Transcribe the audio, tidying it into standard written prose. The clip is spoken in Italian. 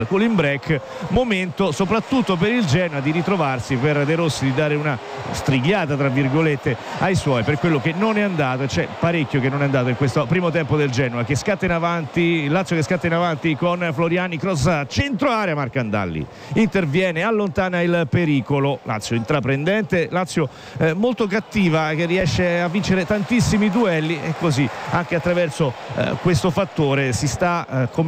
cooling break, momento soprattutto per il Genoa di ritrovarsi, per De Rossi di dare una strigliata tra virgolette ai suoi, per quello che non è andato. C'è parecchio che non è andato in questo primo tempo del Genoa, che scatta in avanti, Lazio che scatta in avanti con Floriani, cross a centro area, Marcandalli interviene, allontana il pericolo. Lazio intraprendente, Lazio molto cattiva, che riesce a vincere tantissimi duelli, e così anche attraverso questo fattore si sta